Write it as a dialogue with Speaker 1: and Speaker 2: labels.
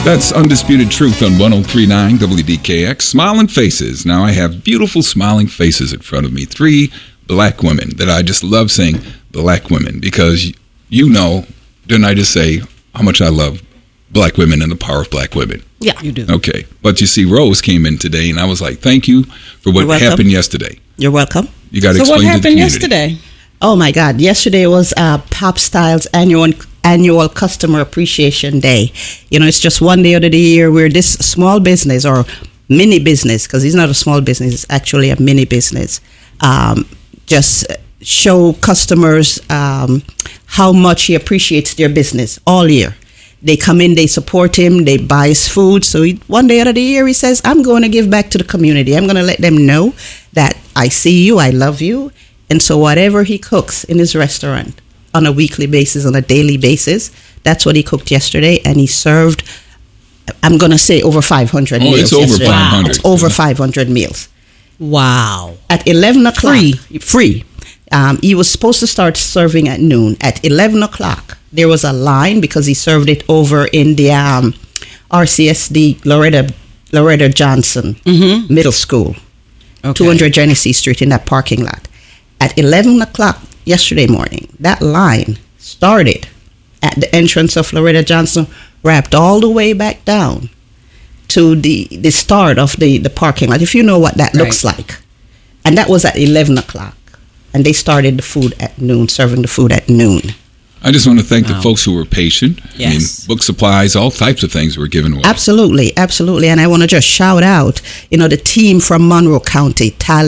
Speaker 1: That's Undisputed Truth on 103.9 WDKX. Smiling faces. Now I have beautiful smiling faces in front of me. 3 black women that I just love saying black women because you know, didn't I just say how much I love black women and the power of black women?
Speaker 2: Yeah, you do.
Speaker 1: Okay. But you see, Rose came in today and I was like, thank you for what happened yesterday.
Speaker 2: You're welcome.
Speaker 1: You got to
Speaker 3: So
Speaker 1: explain
Speaker 3: what
Speaker 1: to the
Speaker 3: happened
Speaker 1: community.
Speaker 3: yesterday?
Speaker 2: Oh my God! Yesterday was Pop Styles annual Customer Appreciation Day. You know, it's just one day out of the year where this small business or mini business, because it's not a small business, it's actually a mini business, just show customers how much he appreciates their business all year. They come in, they support him, they buy his food. So one day out of the year, he says, I'm going to give back to the community. I'm going to let them know that I see you, I love you. And so whatever he cooks in his restaurant on a weekly basis, on a daily basis, that's what he cooked yesterday. And he served, I'm going to say, over 500 meals.
Speaker 1: It's over
Speaker 2: yesterday.
Speaker 1: 500.
Speaker 2: It's over 500 meals.
Speaker 3: Wow.
Speaker 2: At 11 o'clock. Free. He was supposed to start serving at noon. At 11 o'clock, there was a line because he served it over in the RCSD Loretta Johnson Middle School, 200 Genesee Street, in that parking lot. At 11 o'clock yesterday morning, that line started at the entrance of Loretta Johnson, wrapped all the way back down to the start of the parking lot, if you know what that looks like. And that was at 11 o'clock. And they started the food at noon, serving the food at noon.
Speaker 1: I just want to thank the folks who were patient.
Speaker 3: Yes.
Speaker 1: I mean, book supplies, all types of things were given away.
Speaker 2: Absolutely, absolutely. And I want to just shout out, the team from Monroe County,